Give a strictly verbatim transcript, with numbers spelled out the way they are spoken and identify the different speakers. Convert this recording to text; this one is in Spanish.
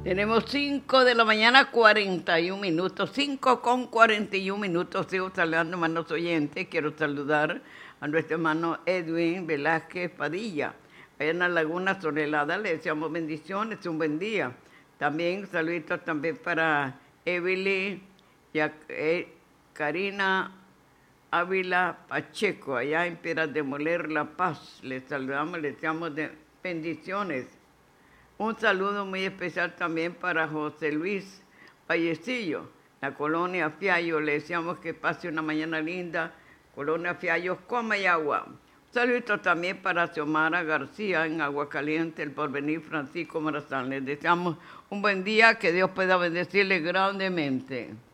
Speaker 1: Tenemos cinco de la mañana, cuarenta y un minutos, cinco con cuarenta y un minutos. Sigo saludando, hermanos oyentes. Quiero saludar a nuestro hermano Edwin Velázquez Padilla. Allá en la Laguna Solelada le deseamos bendiciones, un buen día. También saluditos también para Evelyn y a, eh, Karina Ávila Pacheco, allá en Piedras de Moler, La Paz. Les saludamos, les deseamos de bendiciones. Un saludo muy especial también para José Luis Vallecillo, la colonia Fiallo. Le deseamos que pase una mañana linda. Colonia Fiallo, Comayagua. Un saludo también para Xiomara García en Aguacaliente, el Porvenir Francisco Morazán. Les deseamos un buen día, que Dios pueda bendecirles grandemente.